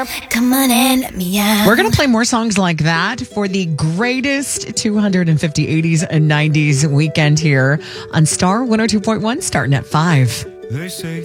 Come on and let me out. We're going to play more songs like that for the greatest 250 80s and 90s weekend here on Star 102.1 starting at 5. They say